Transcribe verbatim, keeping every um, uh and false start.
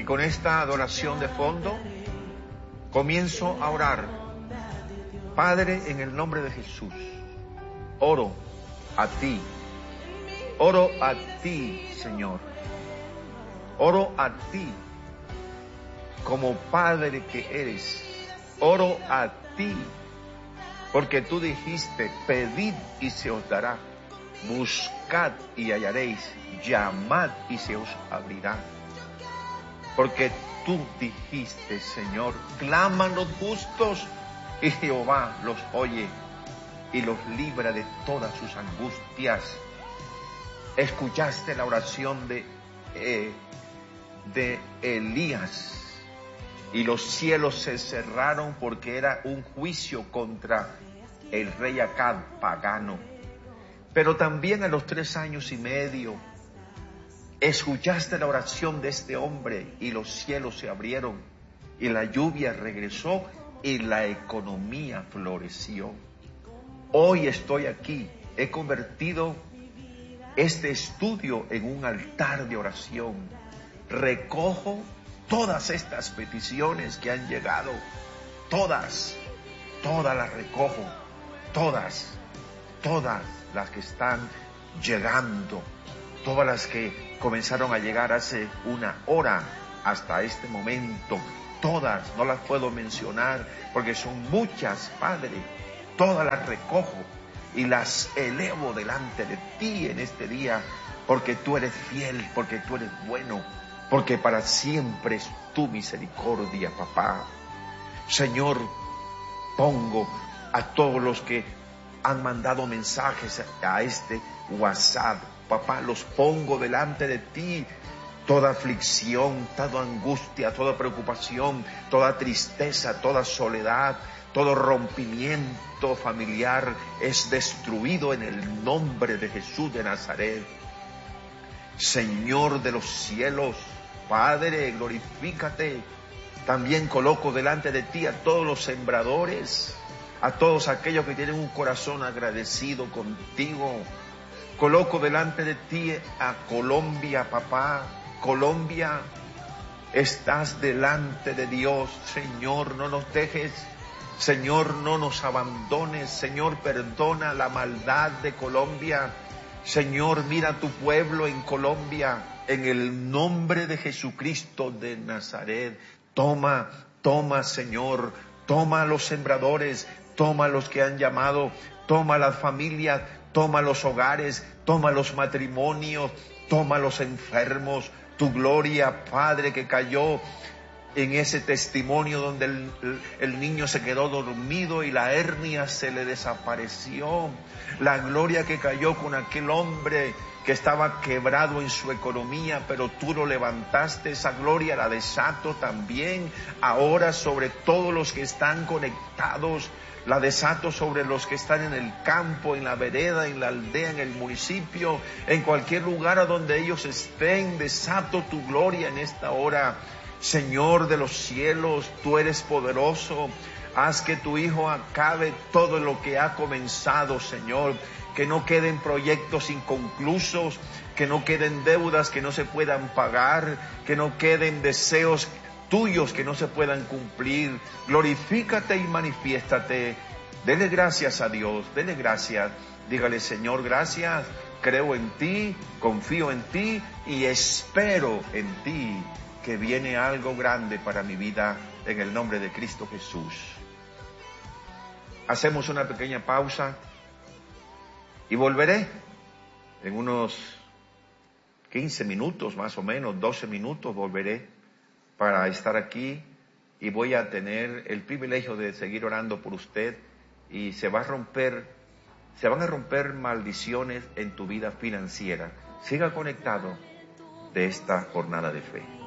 con esta adoración de fondo, comienzo a orar. Padre, en el nombre de Jesús, oro a ti. Oro a ti, Señor. Oro a ti como Padre que eres. Oro a ti porque tú dijiste, pedid y se os dará. Buscad y hallaréis. Llamad y se os abrirá. Porque tú dijiste, Señor, claman los justos y Jehová los oye y los libra de todas sus angustias. Escuchaste la oración de, eh, de Elías y los cielos se cerraron porque era un juicio contra el rey Acab pagano. Pero también a los tres años y medio escuchaste la oración de este hombre y los cielos se abrieron y la lluvia regresó y la economía floreció. Hoy estoy aquí, he convertido este estudio en un altar de oración. Recojo todas estas peticiones que han llegado, todas, todas las recojo, todas, todas las que están llegando, todas las que comenzaron a llegar hace una hora hasta este momento, todas, no las puedo mencionar porque son muchas, Padre, todas las recojo y las elevo delante de ti en este día, porque tú eres fiel, porque tú eres bueno, porque para siempre es tu misericordia, papá. Señor, pongo a todos los que han mandado mensajes a este WhatsApp, papá, los pongo delante de ti. Toda aflicción, toda angustia, toda preocupación, toda tristeza, toda soledad, todo rompimiento familiar es destruido en el nombre de Jesús de Nazaret. Señor de los cielos, Padre, glorifícate. También coloco delante de ti a todos los sembradores, a todos aquellos que tienen un corazón agradecido contigo. Coloco delante de ti a Colombia, papá. Colombia, estás delante de Dios. Señor, no nos dejes. Señor, no nos abandones. Señor, perdona la maldad de Colombia. Señor, mira a tu pueblo en Colombia. En el nombre de Jesucristo de Nazaret, toma, toma, Señor. Toma a los sembradores, toma a los que han llamado, toma a las familias, toma a los hogares, toma a los matrimonios, toma a los enfermos. Tu gloria, Padre, que cayó en ese testimonio donde el, el, el niño se quedó dormido y la hernia se le desapareció. La gloria que cayó con aquel hombre que estaba quebrado en su economía, pero tú lo levantaste. Esa gloria la desato también ahora sobre todos los que están conectados. La desato sobre los que están en el campo, en la vereda, en la aldea, en el municipio, en cualquier lugar a donde ellos estén. Desato tu gloria en esta hora. Señor de los cielos, tú eres poderoso. Haz que tu Hijo acabe todo lo que ha comenzado, Señor. Que no queden proyectos inconclusos, que no queden deudas que no se puedan pagar, que no queden deseos tuyos que no se puedan cumplir. Glorifícate y manifiéstate. Dele gracias a Dios, dele gracias. Dígale, Señor, gracias. Creo en ti, confío en ti y espero en ti, que viene algo grande para mi vida en el nombre de Cristo Jesús. Hacemos una pequeña pausa y volveré en unos quince minutos, más o menos, doce minutos, volveré para estar aquí y voy a tener el privilegio de seguir orando por usted y se va a romper, se van a romper maldiciones en tu vida financiera. Siga conectado de esta jornada de fe.